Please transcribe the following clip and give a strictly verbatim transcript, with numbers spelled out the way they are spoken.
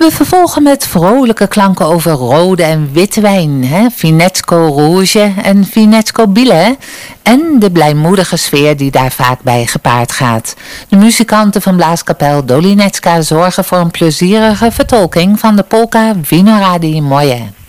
We vervolgen met vrolijke klanken over rode en witte wijn, hè? Vinetsco Rouge en Vinetsco Bile, en de blijmoedige sfeer die daar vaak bij gepaard gaat. De muzikanten van blaaskapel Dolinecka zorgen voor een plezierige vertolking van de polka Wino Radi Moje.